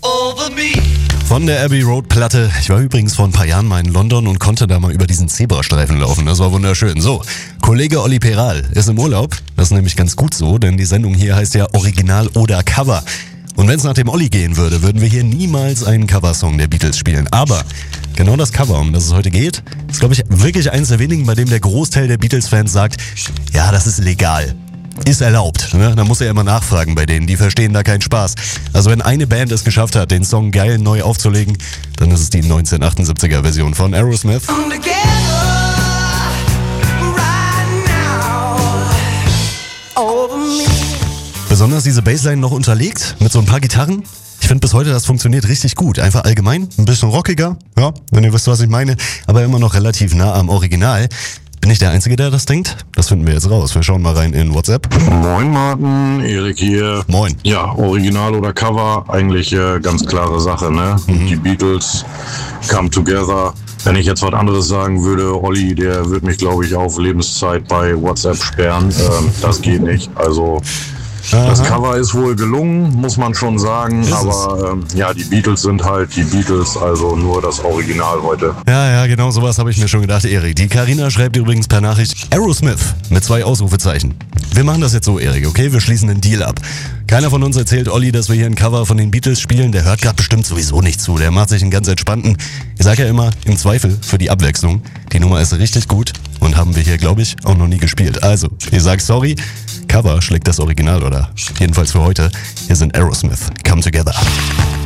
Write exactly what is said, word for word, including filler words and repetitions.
Von der Abbey Road Platte. Ich war übrigens vor ein paar Jahren mal in London und konnte da mal über diesen Zebrastreifen laufen. Das war wunderschön. So, Kollege Olli Peral ist im Urlaub. Das ist nämlich ganz gut so, denn die Sendung hier heißt ja Original oder Cover. Und wenn es nach dem Olli gehen würde, würden wir hier niemals einen Coversong der Beatles spielen. Aber genau das Cover, um das es heute geht, ist, glaube ich, wirklich eines der wenigen, bei dem der Großteil der Beatles-Fans sagt, ja, das ist legal. Ist erlaubt, ne? Da muss er immer nachfragen bei denen, die verstehen da keinen Spaß. Also wenn eine Band es geschafft hat, den Song geil neu aufzulegen, dann ist es die neunzehnhundertachtundsiebziger Version von Aerosmith. Besonders diese Bassline noch unterlegt mit so ein paar Gitarren. Ich finde bis heute, das funktioniert richtig gut. Einfach allgemein, ein bisschen rockiger, ja, wenn ihr wisst, was ich meine, aber immer noch relativ nah am Original. Bin ich der Einzige, der das denkt? Das finden wir jetzt raus. Wir schauen mal rein in WhatsApp. Moin Martin, Erik hier. Moin. Ja, Original oder Cover, eigentlich äh, ganz klare Sache, ne? Mhm. Die Beatles come together. Wenn ich jetzt was anderes sagen würde, Olli, der wird mich, glaube ich, auf Lebenszeit bei WhatsApp sperren. Ähm, das geht nicht. Also das Aha. Cover ist wohl gelungen, muss man schon sagen. Ist aber ähm, ja, die Beatles sind halt die Beatles, also nur das Original heute. Ja, ja, genau sowas habe ich mir schon gedacht, Erik. Die Carina schreibt übrigens per Nachricht Aerosmith mit zwei Ausrufezeichen. Wir machen das jetzt so, Erik, okay? Wir schließen den Deal ab. Keiner von uns erzählt Olli, dass wir hier ein Cover von den Beatles spielen. Der hört gerade bestimmt sowieso nicht zu. Der macht sich einen ganz entspannten. Ich sage ja immer, im Zweifel für die Abwechslung. Die Nummer ist richtig gut und haben wir hier, glaube ich, auch noch nie gespielt. Also, ich sag sorry, Cover schlägt das Original, oder? Jedenfalls für heute. Hier sind Aerosmith. Come Together.